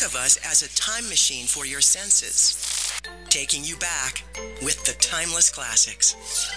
Think of us as a time machine for your senses, taking you back with the timeless classics.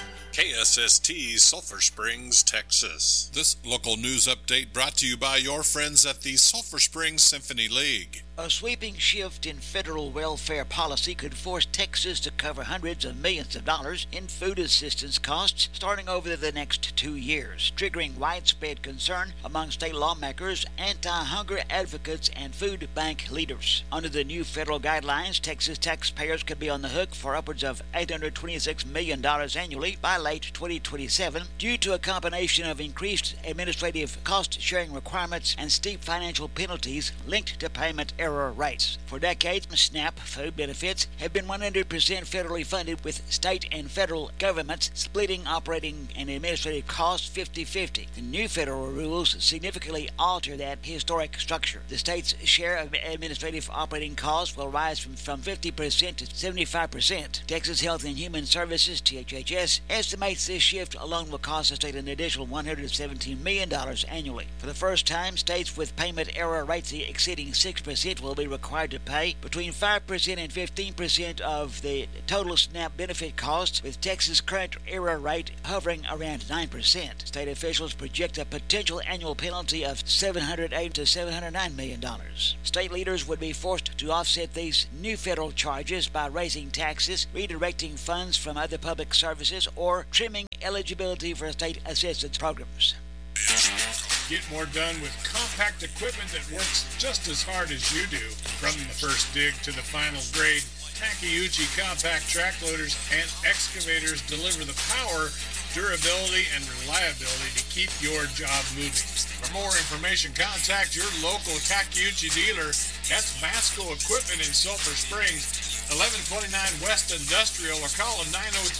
KSST, Sulphur Springs, Texas. This local news update brought to you by your friends at the Sulphur Springs Symphony League. A sweeping shift in federal welfare policy could force Texas to cover hundreds of millions of dollars in food assistance costs starting over the next 2 years, triggering widespread concern among state lawmakers, anti-hunger advocates, and food bank leaders. Under the new federal guidelines, Texas taxpayers could be on the hook for upwards of $826 million annually by late 2027 due to a combination of increased administrative cost-sharing requirements and steep financial penalties linked to payment error rates. For decades, SNAP food benefits have been 100% federally funded, with state and federal governments splitting operating and administrative costs 50-50. The new federal rules significantly alter that historic structure. The state's share of administrative operating costs will rise from 50% to 75%. Texas Health and Human Services, THHS, estimates this shift alone will cost the state an additional $117 million annually. For the first time, states with payment error rates exceeding 6% will be required to pay between 5% and 15% of the total SNAP benefit costs, with Texas' current error rate hovering around 9%. State officials project a potential annual penalty of $708 to $709 million. State leaders would be forced to offset these new federal charges by raising taxes, redirecting funds from other public services, or trimming eligibility for state assistance programs. Get more done with compact equipment that works just as hard as you do. From the first dig to the final grade, Takeuchi compact track loaders and excavators deliver the power, durability, and reliability to keep your job moving. For more information, contact your local Takeuchi dealer. That's Masco Equipment in Sulphur Springs, 1129 West Industrial, or call them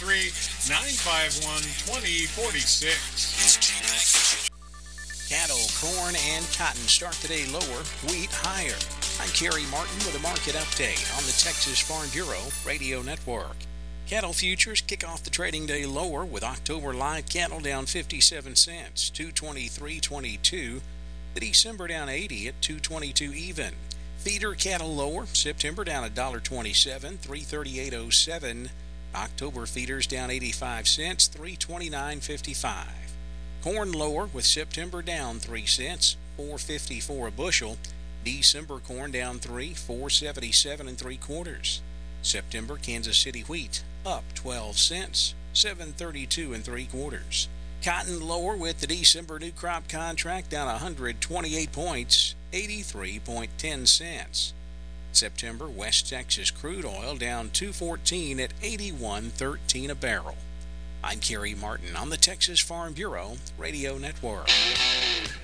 903-951-2046. Cattle, corn, and cotton start the day lower, wheat higher. I'm Kerry Martin with a market update on the Texas Farm Bureau Radio Network. Cattle futures kick off the trading day lower, with October live cattle down 57 cents, $223.22. The December down 80 at $222 even. Feeder cattle lower, September down $1.27, $338.07. October feeders down 85 cents, $329.55. Corn lower, with September down 3 cents, $4.54 a bushel. December corn down 3, $4.77 3/4. September Kansas City wheat up 12 cents, $7.32 3/4. Cotton lower, with the December new crop contract down 128 points, 83.10 cents. September West Texas crude oil down 2.14 at 81.13 a barrel. I'm Kerry Martin on the Texas Farm Bureau Radio Network.